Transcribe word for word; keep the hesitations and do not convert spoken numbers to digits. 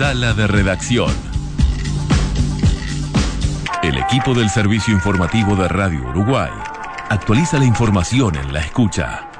Sala de Redacción. El equipo del Servicio Informativo de Radio Uruguay actualiza la información en la escucha.